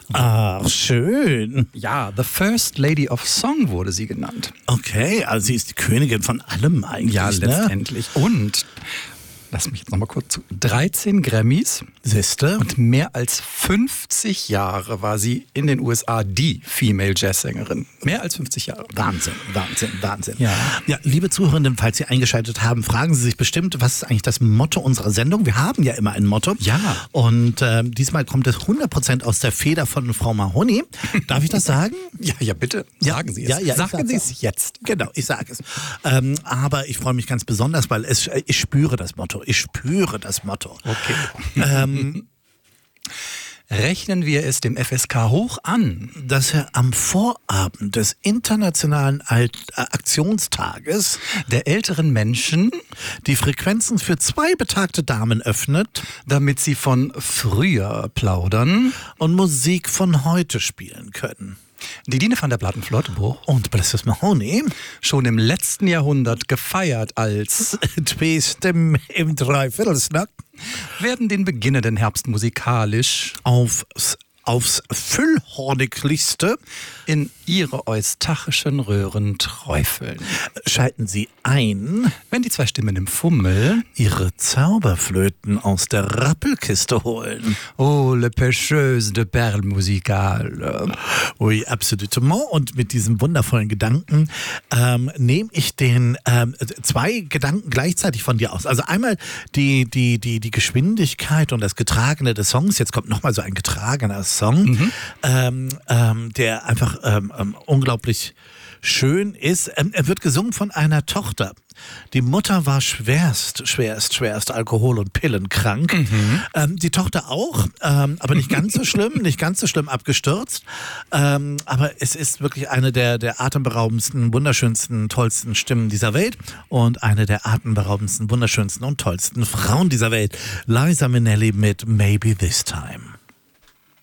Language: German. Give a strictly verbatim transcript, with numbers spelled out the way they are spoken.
Ach, schön. Ja, The First Lady of Song wurde sie genannt. Okay, also sie ist die Königin von allem eigentlich. Ja, ne? letztendlich. Und, lass mich jetzt nochmal kurz zu, dreizehn Grammys. Siehste? Und mehr als fünfzig Jahre war sie in den U S A die Female Jazzsängerin. Mehr als fünfzig Jahre. Wahnsinn, Wahnsinn, Wahnsinn. Ja. Ja, liebe Zuhörenden, falls Sie eingeschaltet haben, fragen Sie sich bestimmt, was ist eigentlich das Motto unserer Sendung? Wir haben ja immer ein Motto. Ja. Und äh, diesmal kommt es hundert Prozent aus der Feder von Frau Mahoney. Darf ich das sagen? Ja, ja, bitte. Sagen Sie es. Ja, ja, ich sagen sag's Sie auch. es jetzt. Genau, ich sage es. Ähm, aber ich freue mich ganz besonders, weil es, ich spüre das Motto. Ich spüre das Motto. Okay. Ähm, Rechnen wir es dem F S K hoch an, dass er am Vorabend des Internationalen Alt- äh, Aktionstages der älteren Menschen, die Frequenzen für zwei betagte Damen öffnet damit sie von früher plaudern, und Musik von heute spielen können. die Dine van der Platten-Flottebruch, Und Blesses Mahoney schon im letzten Jahrhundert gefeiert als, Twisten im Dreiviertelsnack werden den beginnenden Herbst musikalisch aufs, aufs Füllhorniglichste in ihre eustachischen Röhren träufeln. schalten sie ein, Wenn die zwei Stimmen im Fummel, ihre Zauberflöten aus der Rappelkiste holen. oh, le pêcheuse de perles musicales. Oui, absolutement. Und mit diesem wundervollen Gedanken ähm, nehme ich den ähm, zwei Gedanken gleichzeitig von dir aus. Also einmal die, die, die, die Geschwindigkeit und das Getragene des Songs. Jetzt kommt nochmal so ein getragener Song, mhm. ähm, ähm, der einfach ähm, ähm, unglaublich schön ist. Ähm, er wird gesungen von einer Tochter. Die Mutter war schwerst, schwerst, schwerst alkohol- und pillenkrank. Mhm. Ähm, die Tochter auch, ähm, aber nicht ganz so schlimm, nicht ganz so schlimm abgestürzt. Ähm, aber es ist wirklich eine der, der atemberaubendsten, wunderschönsten, tollsten Stimmen dieser Welt und eine der atemberaubendsten, wunderschönsten und tollsten Frauen dieser Welt. Liza Minnelli mit Maybe This Time.